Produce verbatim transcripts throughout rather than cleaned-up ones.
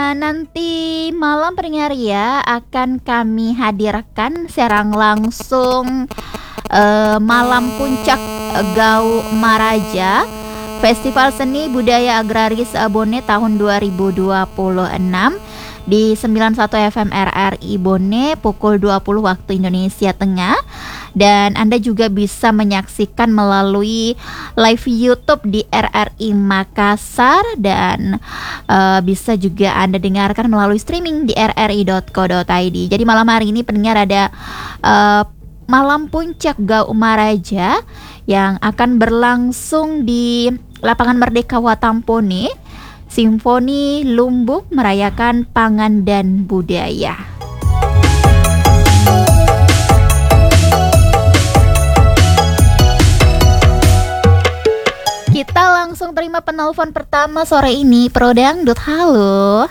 Uh, nanti malam pendengar ya akan kami hadirkan serang langsung uh, Malam Puncak Gau Maraja Festival Seni Budaya Agraris Bone tahun dua ribu dua puluh enam di sembilan puluh satu F M R R I Bone pukul dua puluh waktu Indonesia Tengah. Dan Anda juga bisa menyaksikan melalui live YouTube di R R I Makassar. Dan uh, bisa juga Anda dengarkan melalui streaming di r r i dot co dot i d. Jadi malam hari ini pendengar ada uh, Malam Puncak Gau Maraja yang akan berlangsung di Lapangan Merdeka Watampone. Simfoni Lumbuk merayakan pangan dan budaya. Kita langsung terima penelpon pertama sore ini. Pro Dangdut, halo.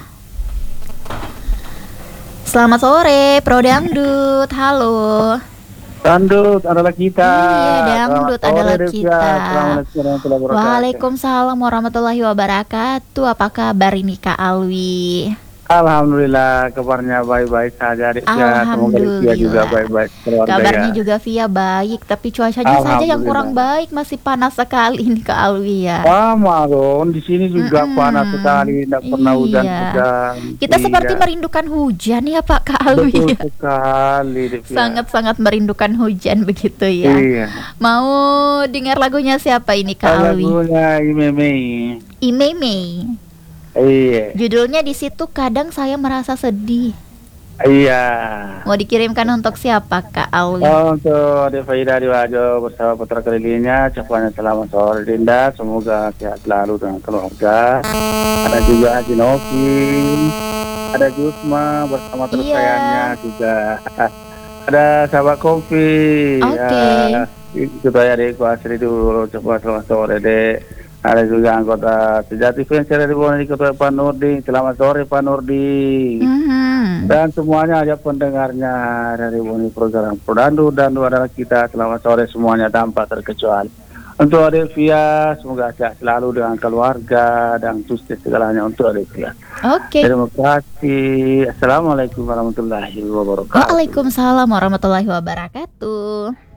Selamat sore, Pro Dangdut, halo. Dangdut adalah kita. Iya, Dangdut adalah kita. Assalamualaikum. Waalaikumsalam warahmatullahi wabarakatuh. Apa kabar ini Kak Alwi? Alhamdulillah, kabarnya baik-baik saja. Alhamdulillah. Semoga juga baik-baik keluarga. Kabarnya ya. juga Via baik, tapi cuacanya saja yang kurang baik, masih panas sekali ini Kak Alwi ya. Sama dong, di sini juga Mm-mm. panas sekali, tidak pernah Iya. hujan-hujan. Kita iya. seperti merindukan hujan ya Pak Kak Alwi. Betul sekali. Devia. Sangat-sangat merindukan hujan begitu ya. Iya. Mau dengar lagunya siapa ini Kak Alwi? Lagunya Imeme. Imeme. Iya. Judulnya di situ kadang saya merasa sedih. Iya. Mau dikirimkan untuk siapa Kak Alwi? Oh, untuk Devaida Diwajo bersama putra kelilingnya, ucapannya selamat sore Dinda, semoga sehat selalu dengan keluarga. Ada juga Haji Novi, ada Jusma bersama tersayangnya Iya. juga. Ada sahabat Kopi. Oke. Okay. Itu ya dek, asri dulu, coba selamat sore dek. Ada juga anggota Sejati Fans dari Bone di Ketua Pak Nurdi. Selamat sore Pak Nurdi. Mm-hmm. Dan semuanya aja pendengarnya dari Bone program Prodandu dan adalah kita. Selamat sore semuanya tanpa terkecuali. Untuk Adelvia, semoga sehat selalu dengan keluarga dan sukses segalanya untuk Adelvia. Oke. Okay. Terima kasih. Assalamualaikum warahmatullahi wabarakatuh. Waalaikumsalam warahmatullahi wabarakatuh.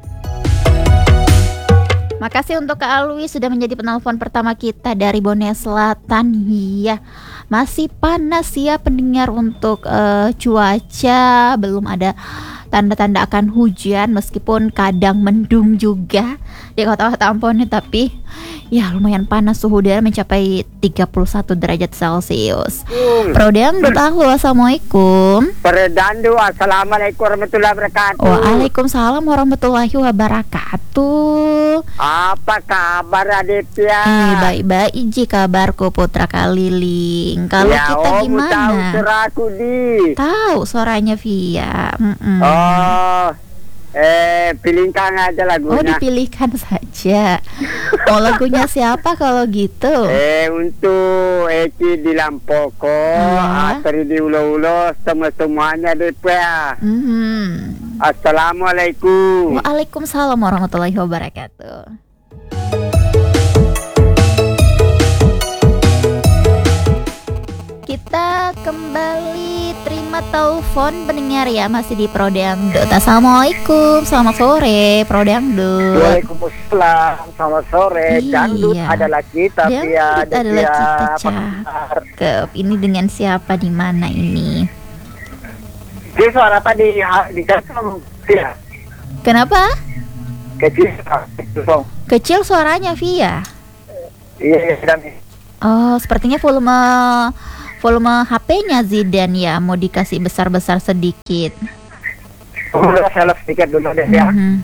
Makasih untuk Kak Alwi sudah menjadi penelpon pertama kita dari Bone Selatan. Iya, masih panas ya pendengar untuk uh, cuaca. Belum ada tanda-tanda akan hujan meskipun kadang mendung juga di kota Watampone, tapi ya lumayan panas, suhu udara mencapai tiga puluh satu derajat Celcius. Hmm. Pro Dangdut, halo, assalamualaikum. Pro Dangdut, assalamualaikum warahmatullahi wabarakatuh. Waalaikumsalam warahmatullahi wabarakatuh. Apa kabar Aditya? Eh, baik-baik ji kabarku putra Kaliling. Kalau ya, kita om, gimana? Tahu suaraku di. Tahu suaranya Via. Mm-mm. Oh, eh pilihkan aja lagunya. Oh, dipilihkan saja. Oh, lagunya siapa kalau gitu? Eh untuk Eki di Lampoko, Ah. Asri di Ulo-Ulo, semua-semuanya deh ya. Mm-hmm. Assalamualaikum. Waalaikumsalam warahmatullahi wabarakatuh. Kita kembali terima telepon pendengar ya, masih di Pro Dangdut. Assalamualaikum, selamat sore Pro Dangdut. Waalaikumsalam, selamat sore. Iya. Dangdut adalah kita, Dangdut ya, adalah ya, kita, cakep. Ini dengan siapa, di mana ini? Di suara tadi di kantor ya. Kenapa? Kecil, Kecil suaranya Via. iya, dan Oh, sepertinya volume volume H P-nya Zidan ya, mau dikasih besar-besar sedikit. udah saya sedikit dulu deh ya. Mhm.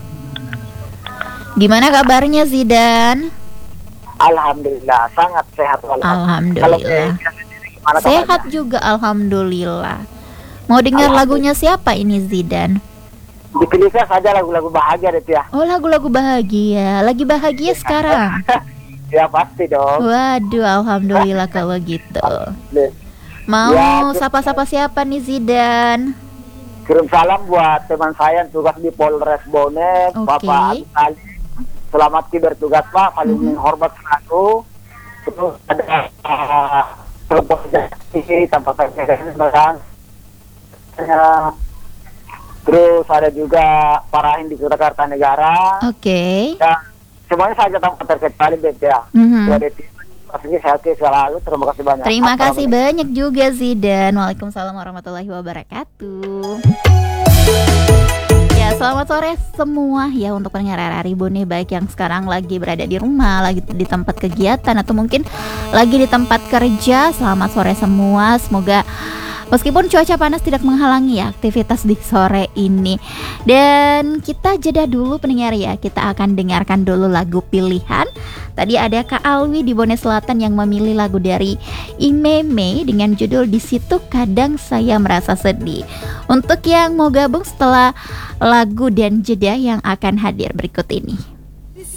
Gimana kabarnya Zidan? Alhamdulillah, sangat sehat. Alhamdulillah. Sehat juga, alhamdulillah. Mau dengar lagunya siapa ini Zidan? Dipilih saja lagu-lagu bahagia deh ya. Oh, lagu-lagu bahagia. Lagi bahagia sekarang? Ya pasti dong. Waduh, alhamdulillah kalau gitu. Mau Ya, sapa-sapa siapa nih Zidan? Kirim salam buat teman saya yang tugas di Polres Bone, Oke. Bapak Ali. Selamat ki bertugas Pak, paling Mhm. hormat selalu. Terus ada uh, Ini tempat saya barang. Terus ada juga Parahin di Surakarta Negara. Oke. Dan semuanya saja tempat terkecuali B P A. Mhm. Jadi pastinya sehat selalu. Terima kasih banyak. Terima kasih Assalamualaikum. banyak juga Zidan. Waalaikumsalam warahmatullahi wabarakatuh. Ya, selamat sore semua ya untuk pendengar R R I Bone, baik yang sekarang lagi berada di rumah, lagi di tempat kegiatan, atau mungkin lagi di tempat kerja. Selamat sore semua. Semoga meskipun cuaca panas tidak menghalangi ya aktivitas di sore ini. Dan kita jeda dulu pendengar ya. Kita akan dengarkan dulu lagu pilihan. Tadi ada Kak Alwi di Bone Selatan yang memilih lagu dari Imeme dengan judul Di Situ Kadang Saya Merasa Sedih. Untuk yang mau gabung setelah lagu dan jeda yang akan hadir berikut ini.